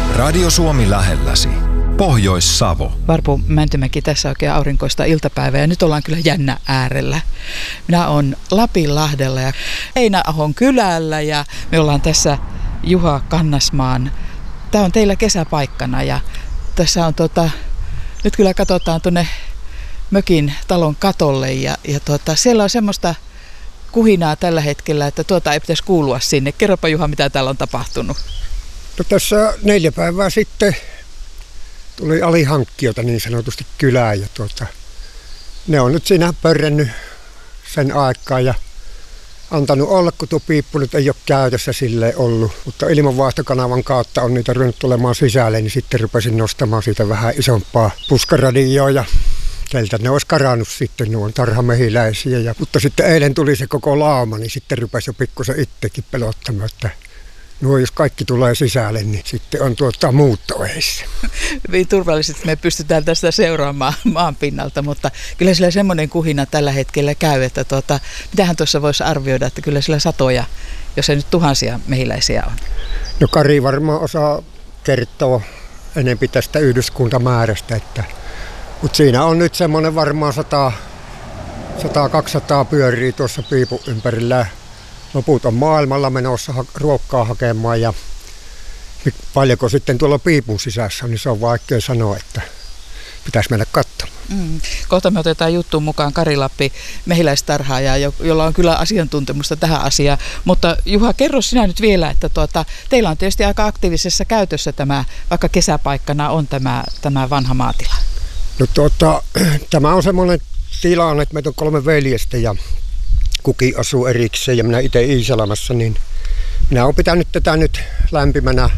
Radio Suomi lähelläsi. Pohjois-Savo. Varpu Mäntymäki, tässä oikein aurinkoista iltapäivää ja nyt ollaan kyllä jännä äärellä. Minä olen Lapinlahdella ja Eina-ahon kylällä ja me ollaan tässä Juha Kannasmaan. Tämä on teillä kesäpaikkana ja tässä on nyt kyllä katsotaan tuonne mökin talon katolle ja siellä on semmoista kuhinaa tällä hetkellä, että ei pitäisi kuulua sinne. Kerropa Juha, mitä täällä on tapahtunut. No tässä 4 päivää sitten tuli alihankkijoita niin sanotusti kylään ja ne on nyt siinä pörrännyt sen aikaa ja antanut olla, kun tuo piippu nyt ei ole käytössä silleen ollut. Mutta ilmanvaihtokanavan kautta on niitä ruvennut tulemaan sisälle, niin sitten rupesin nostamaan siitä vähän isompaa puskaradioa ja keltä ne olisi karannut sitten, nuo on tarhamehiläisiä. Mutta sitten eilen tuli se koko lauma, niin sitten rupesi jo pikkusen itsekin pelottamaan, että jos kaikki tulee sisälle, niin sitten on muutto edessä. Hyvin turvallisesti me pystytään tästä seuraamaan maan pinnalta, mutta kyllä sillä semmoinen kuhina tällä hetkellä käy, että mitähän tuossa voisi arvioida, että kyllä sillä satoja, jos ei nyt tuhansia mehiläisiä on. No Kari varmaan osaa kertoa enempi tästä yhdyskuntamäärästä, mutta siinä on nyt semmoinen varmaan 100-200 pyörii tuossa piipun ympärillä. Loput on maailmalla menossa ruokkaa hakemaan ja paljonko sitten tuolla piipun sisässä, niin se on vaikea sanoa, että pitäisi mennä katsomaan. Kohta me otetaan juttuun mukaan Kari Lappi, mehiläistarhaaja, jolla on kyllä asiantuntemusta tähän asiaan. Mutta Juha, kerro sinä nyt vielä, että teillä on tietysti aika aktiivisessa käytössä tämä, vaikka kesäpaikkana on tämä vanha maatila. No tämä on semmoinen tilanne, että meitä on 3 veljestä ja kukin asuu erikseen ja minä itse Iisalamassa, niin minä olen pitänyt tätä nyt lämpimänä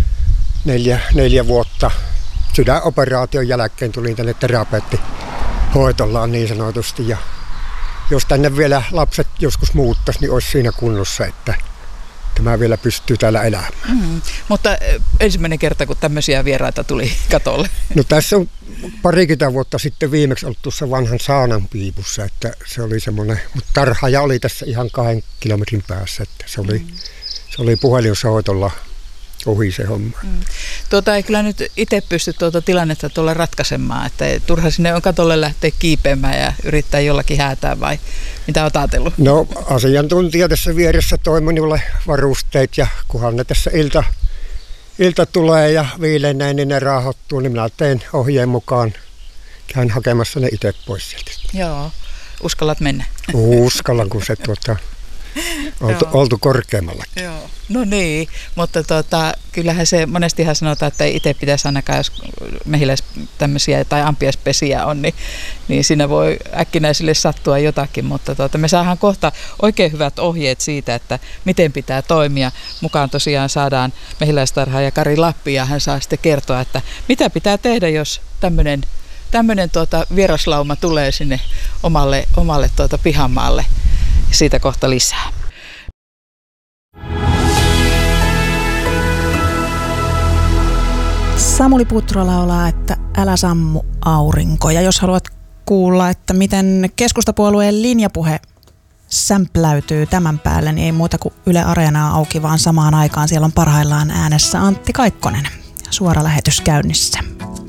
4 vuotta. Sydänoperaation jälkeen tulin tänne terapeuttihoitollaan niin sanotusti ja jos tänne vielä lapset joskus muuttaisi, niin olisi siinä kunnossa, että tämä vielä pystyy täällä elämään. Mutta ensimmäinen kerta, kun tämmöisiä vieraita tuli katolle. No tässä on 20 vuotta sitten viimeksi ollut tuossa vanhan saanan piipussa, että se oli semmoinen, mutta tarhaaja oli tässä ihan 2 kilometrin päässä, että se oli puhelinsoitolla ohi se homma. Ei kyllä nyt itse pysty tilannetta tuolla ratkaisemaan, että turha sinne on katolle lähteä kiipeämään ja yrittää jollakin häätää vai mitä olet ajatellut? No asiantuntija tässä vieressä toi minulle varusteet ja kunhan ne tässä ilta tulee ja viilenee, niin ne rauhoittuu, niin minä teen ohjeen mukaan. Käyn hakemassa ne itse pois sieltä. Joo, uskallat mennä? Uskallan, kun se oltu korkeammallakin. Joo. No niin, mutta kyllähän se monestihan sanotaan, että ei itse pitäisi ainakaan, jos mehiläis tämmöisiä tai ampiaispesiä on, niin siinä voi äkkinäisille sattua jotakin, mutta me saadaan kohta oikein hyvät ohjeet siitä, että miten pitää toimia. Mukaan tosiaan saadaan mehiläistarhaaja Kari Lappi ja hän saa sitten kertoa, että mitä pitää tehdä, jos tämmöinen vieraslauma tulee sinne omalle pihamaalle. Siitä kohta lisää. Samuli Putro laulaa, että älä sammu aurinko. Ja jos haluat kuulla, että miten keskustapuolueen linjapuhe sämpläytyy tämän päälle, niin ei muuta kuin Yle Areenaa auki, vaan samaan aikaan siellä on parhaillaan äänessä Antti Kaikkonen. Suora lähetys käynnissä.